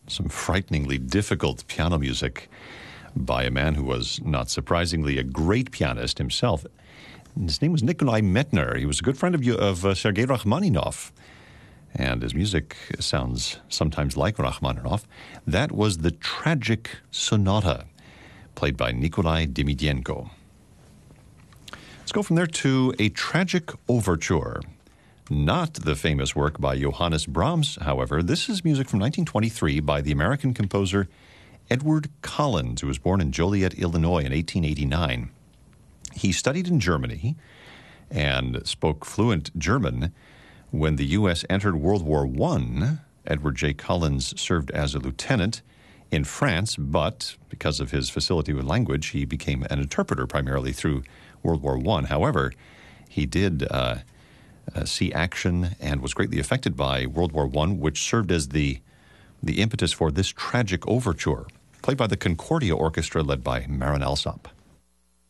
Some frighteningly difficult piano music by a man who was, not surprisingly, a great pianist himself. His name was Nikolai Medtner. He was a good friend of Sergei Rachmaninoff, and his music sounds sometimes like Rachmaninoff. That was the Tragic Sonata, played by Nikolai Demidyenko. Let's go from there to a Tragic Overture. Not the famous work by Johannes Brahms, however. This is music from 1923 by the American composer Edward Collins, who was born in Joliet, Illinois in 1889. He studied in Germany and spoke fluent German. When the U.S. entered World War I, Edward J. Collins served as a lieutenant in France, but because of his facility with language, he became an interpreter primarily through World War I. However, he did see action and was greatly affected by World War I, which served as the impetus for this Tragic Overture, played by the Concordia Orchestra led by Marin Alsop.